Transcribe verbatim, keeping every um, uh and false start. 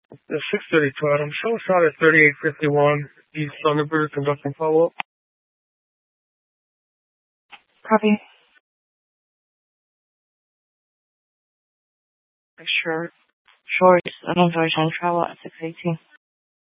The six thirty-two Adam. Show us out at thirty-eight fifty-one East Thunderbird conducting follow-up. Copy. Sure. Short, unauthorized on travel at six eighteen.